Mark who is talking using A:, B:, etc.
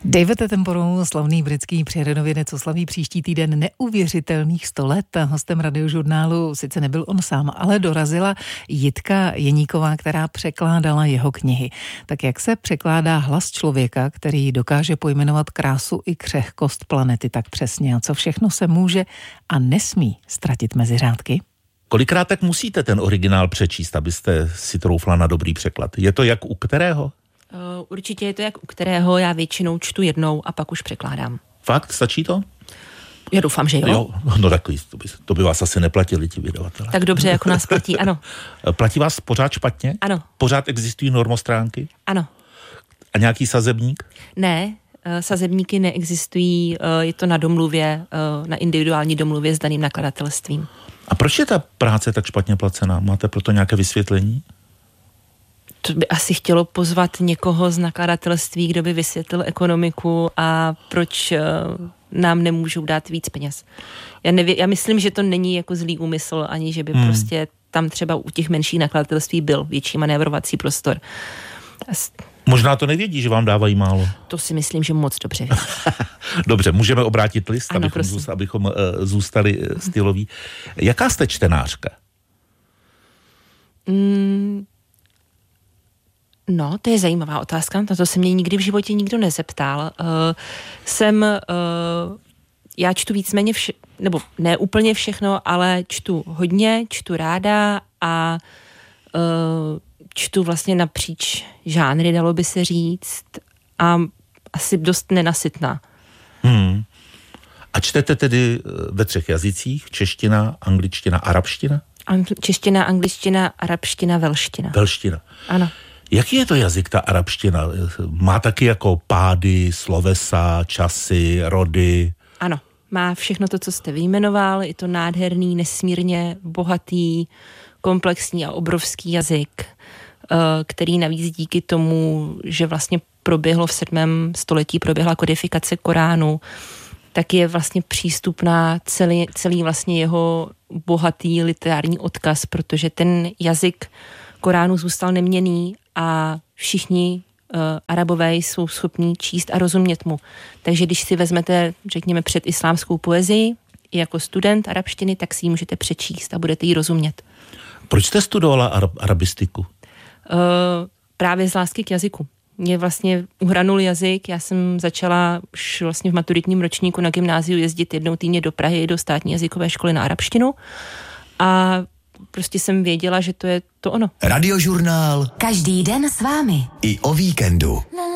A: David Attenborough, slavný britský přírodovědec, oslaví příští týden neuvěřitelných 100 let. Hostem Radiožurnálu sice nebyl on sám, ale dorazila Jitka Jeníková, která překládala jeho knihy. Tak jak se překládá hlas člověka, který dokáže pojmenovat krásu i křehkost planety tak přesně, a co všechno se může a nesmí ztratit mezi řádky?
B: Kolikrát tak musíte ten originál přečíst, abyste si troufla na dobrý překlad? Je to jak u kterého?
C: Určitě je to jak u kterého, já většinou čtu jednou a pak už překládám.
B: Fakt? Stačí to?
C: Já doufám, že jo.
B: No takový, to by vás asi neplatili ti vydavatelé.
C: Tak dobře, jako nás platí, ano.
B: Platí vás pořád špatně?
C: Ano.
B: Pořád existují normostránky?
C: Ano.
B: A nějaký sazebník?
C: Ne, sazebníky neexistují, je to na domluvě, na individuální domluvě s daným nakladatelstvím.
B: A proč je ta práce tak špatně placená? Máte proto nějaké vysvětlení?
C: To by asi chtělo pozvat někoho z nakladatelství, kdo by vysvětlil ekonomiku a proč nám nemůžou dát víc peněz. Já myslím, že to není jako zlý úmysl, ani že by prostě tam třeba u těch menších nakladatelství byl větší manévrovací prostor.
B: Možná to nevědí, že vám dávají málo.
C: To si myslím, že moc dobře.
B: Dobře, můžeme obrátit list,
C: ano,
B: abychom zůstali styloví. Jaká jste čtenářka?
C: No, to je zajímavá otázka, na to se mě nikdy v životě nikdo nezeptal. Já čtu víceméně nebo ne úplně všechno, ale čtu hodně, čtu ráda a čtu vlastně napříč žánry, dalo by se říct, a asi dost nenasytná.
B: A čtete tedy ve 3 jazycích? Čeština, angličtina, arabština?
C: Čeština, angličtina, arabština, velština.
B: Velština.
C: Ano.
B: Jaký je to jazyk, ta arabština? Má taky jako pády, slovesa, časy, rody?
C: Ano, má všechno to, co jste vyjmenoval. Je to nádherný, nesmírně bohatý, komplexní a obrovský jazyk, který navíc díky tomu, že vlastně proběhlo v 7. století, proběhla kodifikace Koránu, tak je vlastně přístupná celý vlastně jeho bohatý literární odkaz, protože ten jazyk Koránu zůstal neměnný a všichni Arabové jsou schopní číst a rozumět mu. Takže když si vezmete, řekněme, předislámskou poezii jako student arabštiny, tak si ji můžete přečíst a budete ji rozumět.
B: Proč jste studovala arabistiku?
C: Právě z lásky k jazyku. Mě vlastně uhranul jazyk, já jsem začala už vlastně v maturitním ročníku na gymnáziu jezdit jednou týdně do Prahy do státní jazykové školy na arabštinu a prostě jsem věděla, že to je to ono.
D: Radiožurnál.
E: Každý den s vámi.
D: I o víkendu.